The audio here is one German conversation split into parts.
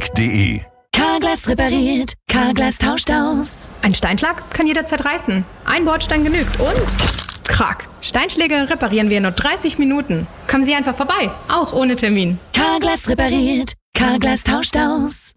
Karglasmechanik.de. Carglass repariert, Carglass tauscht aus. Ein Steinschlag kann jederzeit reißen. Ein Bordstein genügt und... Krack. Steinschläge reparieren wir in nur 30 Minuten. Kommen Sie einfach vorbei, auch ohne Termin. Carglass repariert, Carglass tauscht aus.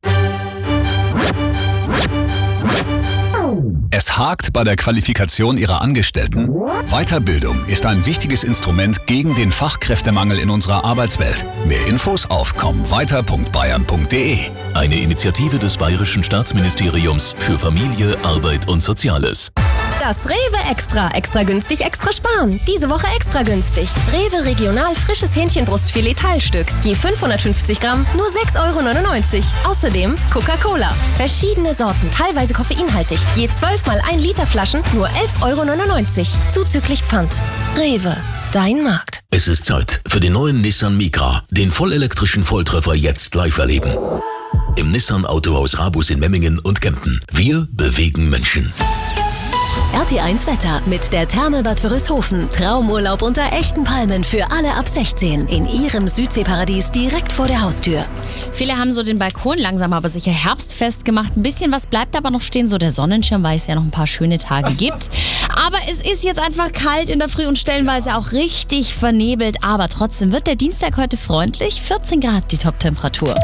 Es hakt bei der Qualifikation Ihrer Angestellten? Weiterbildung ist ein wichtiges Instrument gegen den Fachkräftemangel in unserer Arbeitswelt. Mehr Infos auf kommweiter.bayern.de. Eine Initiative des Bayerischen Staatsministeriums für Familie, Arbeit und Soziales. Das Rewe Extra. Extra günstig, extra sparen. Diese Woche extra günstig. Rewe Regional frisches Hähnchenbrustfilet Teilstück. Je 550 Gramm, nur 6,99 €. Außerdem Coca-Cola. Verschiedene Sorten, teilweise koffeinhaltig. Je 12 mal 1 Liter Flaschen, nur 11,99 €. Zuzüglich Pfand. Rewe. Dein Markt. Es ist Zeit für den neuen Nissan Micra. Den vollelektrischen Volltreffer jetzt live erleben. Im Nissan Autohaus Rabus in Memmingen und Kempten. Wir bewegen Menschen. RT1 Wetter mit der Therme-Bad Wörishofen. Traumurlaub unter echten Palmen für alle ab 16. In ihrem Südseeparadies direkt vor der Haustür. Viele haben so den Balkon langsam aber sicher herbstfest gemacht. Ein bisschen was bleibt aber noch stehen. So der Sonnenschirm, weil es ja noch ein paar schöne Tage gibt. Aber es ist jetzt einfach kalt in der Früh und stellenweise auch richtig vernebelt. Aber trotzdem wird der Dienstag heute freundlich. 14 Grad die Top-Temperatur.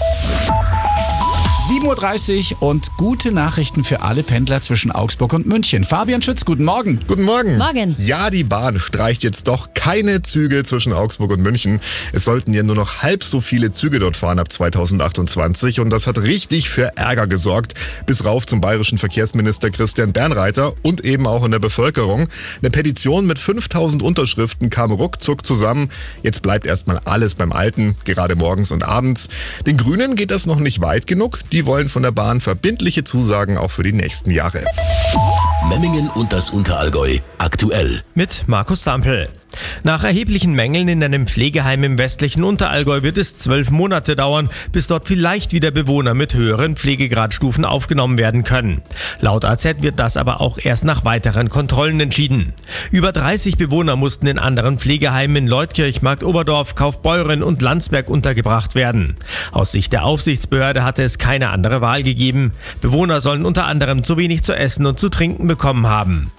7:30 Uhr und gute Nachrichten für alle Pendler zwischen Augsburg und München. Fabian Schütz, guten Morgen. Guten Morgen. Morgen. Ja, die Bahn streicht jetzt doch keine Züge zwischen Augsburg und München. Es sollten ja nur noch halb so viele Züge dort fahren ab 2028 und das hat richtig für Ärger gesorgt. Bis rauf zum bayerischen Verkehrsminister Christian Bernreiter und eben auch in der Bevölkerung. Eine Petition mit 5000 Unterschriften kam ruckzuck zusammen. Jetzt bleibt erstmal alles beim Alten, gerade morgens und abends. Den Grünen geht das noch nicht weit genug. Die wollen von der Bahn verbindliche Zusagen auch für die nächsten Jahre. Memmingen und das Unterallgäu. Aktuell. Mit Markus Sampel. Nach erheblichen Mängeln in einem Pflegeheim im westlichen Unterallgäu wird es 12 Monate dauern, bis dort vielleicht wieder Bewohner mit höheren Pflegegradstufen aufgenommen werden können. Laut AZ wird das aber auch erst nach weiteren Kontrollen entschieden. Über 30 Bewohner mussten in anderen Pflegeheimen in Leutkirch, Marktoberdorf, Kaufbeuren und Landsberg untergebracht werden. Aus Sicht der Aufsichtsbehörde hatte es keine andere Wahl gegeben. Bewohner sollen unter anderem zu wenig zu essen und zu trinken bekommen haben.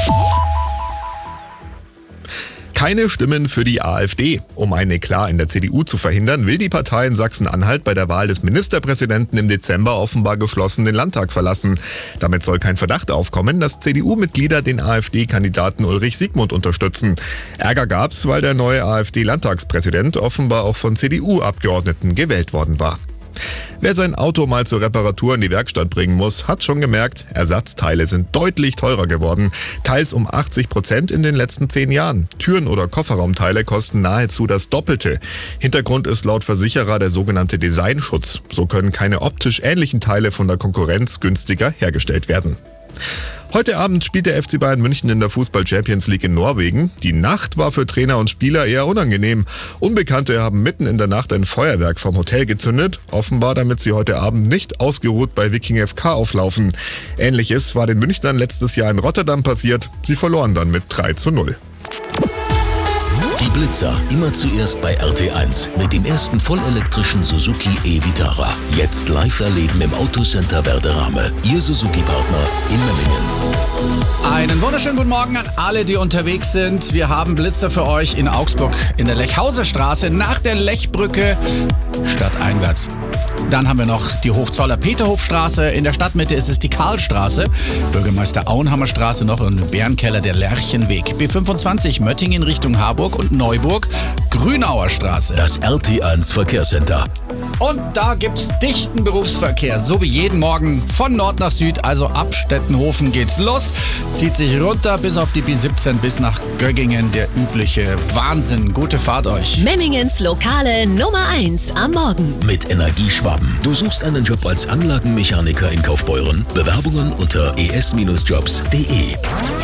Keine Stimmen für die AfD. Um ein Eklat in der CDU zu verhindern, will die Partei in Sachsen-Anhalt bei der Wahl des Ministerpräsidenten im Dezember offenbar geschlossen den Landtag verlassen. Damit soll kein Verdacht aufkommen, dass CDU-Mitglieder den AfD-Kandidaten Ulrich Siegmund unterstützen. Ärger gab's, weil der neue AfD-Landtagspräsident offenbar auch von CDU-Abgeordneten gewählt worden war. Wer sein Auto mal zur Reparatur in die Werkstatt bringen muss, hat schon gemerkt, Ersatzteile sind deutlich teurer geworden. Teils um 80% in den letzten 10 Jahren. Türen oder Kofferraumteile kosten nahezu das Doppelte. Hintergrund ist laut Versicherer der sogenannte Designschutz. So können keine optisch ähnlichen Teile von der Konkurrenz günstiger hergestellt werden. Heute Abend spielt der FC Bayern München in der Fußball-Champions League in Norwegen. Die Nacht war für Trainer und Spieler eher unangenehm. Unbekannte haben mitten in der Nacht ein Feuerwerk vom Hotel gezündet, offenbar damit sie heute Abend nicht ausgeruht bei Viking FK auflaufen. Ähnliches war den Münchnern letztes Jahr in Rotterdam passiert. Sie verloren dann mit 3:0. Die Blitzer immer zuerst bei RT1 mit dem ersten vollelektrischen Suzuki e-Vitara. Jetzt live erleben im Autocenter Werderame. Ihr Suzuki-Partner in Memmingen. Einen wunderschönen guten Morgen an alle, die unterwegs sind. Wir haben Blitzer für euch in Augsburg in der Lechhauser Straße nach der Lechbrücke stadteinwärts. Dann haben wir noch die Hochzoller Peterhofstraße. In der Stadtmitte ist es die Karlstraße. Bürgermeister Auenhammer Straße noch und Bärenkeller der Lerchenweg. B25 Möttingen Richtung Harburg und Neuburg. Grünauer Straße. Das RT1 Verkehrscenter. Und da gibt's dichten Berufsverkehr, so wie jeden Morgen von Nord nach Süd, also ab Stettenhofen geht's los. Zieht sich runter bis auf die B17 bis nach Göggingen, der übliche Wahnsinn. Gute Fahrt euch. Memmingens Lokale Nummer 1 am Morgen. Mit Energieschwaben. Du suchst einen Job als Anlagenmechaniker in Kaufbeuren? Bewerbungen unter es-jobs.de.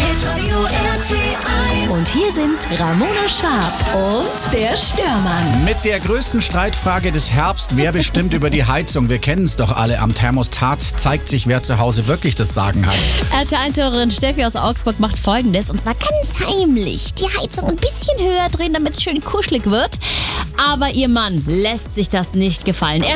Und hier sind Ramona Schwab und der Störmann. Mit der größten Streitfrage des Herbst, wer bestimmt über die Heizung? Wir kennen es doch alle. Am Thermostat zeigt sich, wer zu Hause wirklich das Sagen hat. RT1-Hörerin Steffi aus Augsburg macht Folgendes, und zwar ganz heimlich die Heizung ein bisschen höher drehen, damit es schön kuschelig wird. Aber ihr Mann lässt sich das nicht gefallen.